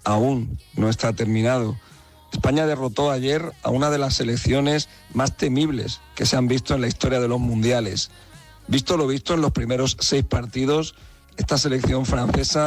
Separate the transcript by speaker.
Speaker 1: aún no está terminado. España derrotó ayer a una de las selecciones más temibles que se han visto en la historia de los mundiales. Visto lo visto en los primeros 6 partidos, esta selección francesa